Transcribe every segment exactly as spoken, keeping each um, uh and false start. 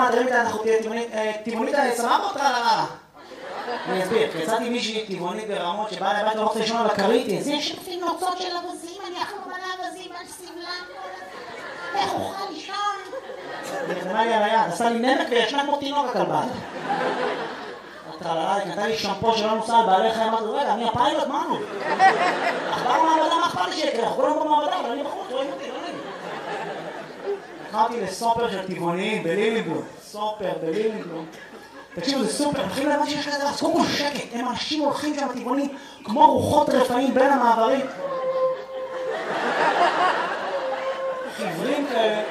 תראי לי, אנחנו טבעונית סבבה או טרללה? אני אסביר, יצאתי מישהי טבעונית ברמות שבאה לבית לא רוצה לישון על הכרית, אז יש לפי נוצות של אבזים, אני אחלום על האבזים, על סבלם, איך אוכל לישון? היא נתנה לי על היד, עשה לי נמק וישנה כמו תינוק הכלבה. טרללה, היא נתנה לי שמפו שלא נוסע על בעלי חיים, אמרתי, רגע, אני הפיילוט, מה נו? אכבר מעבדה, מה אכפת לי שיקרה? אנחנו כולם במעבדה, אבל אני בחוץ, רואים אותי, לא נעים. הלכתי לסופר של טבעוניים בלילינגלום, סופר בלילינגלום. תקשיבו, זה סופר, הולכים להבן שיש כזה, אז קודם כל שקט, הם אנשים הולכים שם טבעונים כמו רוחות רפאים בין המעברים. חברים כאלה.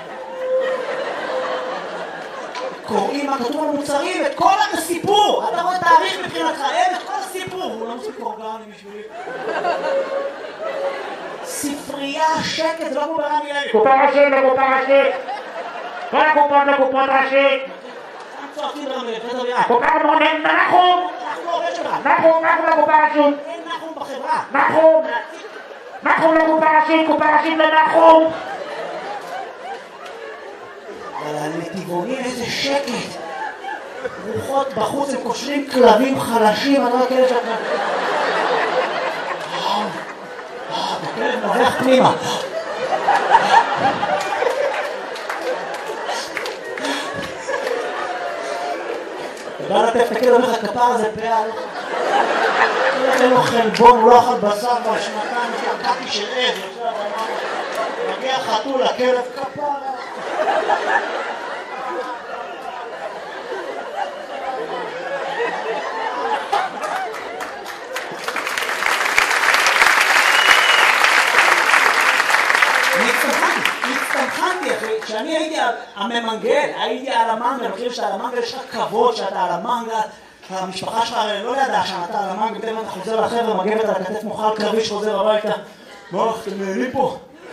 קוראים מה כתוב על מוצרים, את כל הסיפור. אתה רואה תאריך מבחינתך, אין את כל הסיפור. הוא לא מוסיף אורגני בשבילי. ספרייה, שקט, זה לא כמו ברמי לוי. קופה ראשית לקופה ראשית. כל הקופות לקופות ראשית. צועקים ברמי לוי, זה דרייה. קופה מונן, נחום. אנחנו עובד שלך. נחום, נחום לקופה ראשית. אין נחום בחברה. נחום. נחום לקופה ראשית, קופה ראשית לנחום. אבל לטבעונים איזה שקט. רוחות בחוץ, הם קושרים כלבים חלשים, אני לא יודע כאלה שאתה... הכלב נובח פנימה. אתה בא לטף את הכלב, אומר לך כפר הזה פעל. אין לו חלבון, הוא לא אכל בשר כבר שנתיים, שקעתי של עד. מגיע חתול, הכלב כפר. הצטמחנתי, אחי, כשאני הייתי הממנגל, הייתי על המנגל, אני חושב שעל המנגל יש לך כבוד שאתה על המנגל, המשפחה שלך לא ידעה שאתה על המנגל, בטח אתה חוזר לחבר'ה, מגבת על הכתף מוכל קרבי שחוזר הביתה. מה, אתם נהנים פה?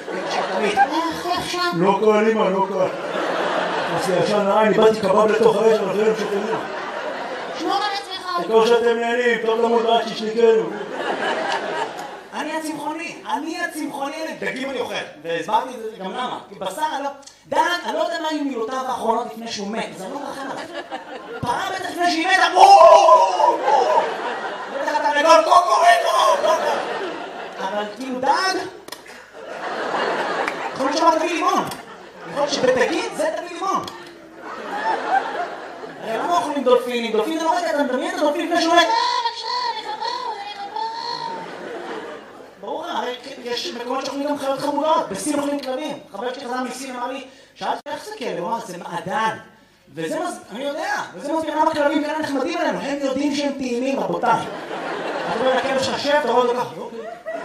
לא קל, אמא, לא קל. אז ישן נעי, ניבדתי קבב לתוך האש, אבל אחרים שתהנים. שמור על עצמך. כמו שאתם נהנים, טוב למוד רק שישניקנו. אני הצמחוני, אני הצמחוני, דגים אני אוכל, והסברתי את זה גם למה, כי בשר אני לא, דג, אני לא יודע מה היו מילותיו האחרונות לפני שהוא מת, אז אני לא מרחם עליו. פרה בטח לפני שהיא מתה, בואו! בטח אתה לגול קוקוריקו, קוקו! אבל כאילו דג, יכול להיות שאמר תביא לימון, יכול להיות שבתגיד זה תביא לימון. הרי למה אוכלים דולפינים? דולפין זה לא רגע, אתה מדמיין את הדולפין לפני שהוא מת? ברור, הרי יש מקומות שאוכלים גם חיות חמודות, בסין אוכלים כלבים. חבר שלי חזר מסין אמר לי, שאלתי איך זה כלב? הוא אמר, זה מעדן. וזה, אני יודע, וזה מסביר למה כלבים כאלה נחמדים עלינו, הם יודעים שהם טעימים, רבותיי. אתה רואה לכלב שלך שב, אתה רואה אותו ככה, אוקיי.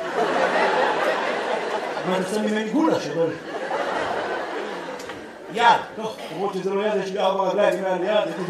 אבל אני שם ממני גולה שבא לי. יד, טוב, למרות שזה לא יד, יש לי ארבע רגליים, אם היה לי יד,